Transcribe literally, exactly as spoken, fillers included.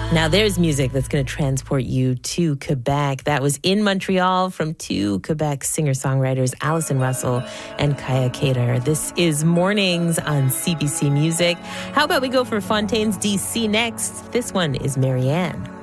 Now there's music that's going to transport you to Quebec. That was In Montreal from two Quebec singer-songwriters, Allison Russell and Kaya Kater. This is Mornings on C B C Music. How about we go for Fontaine's D C next? This one is Marianne.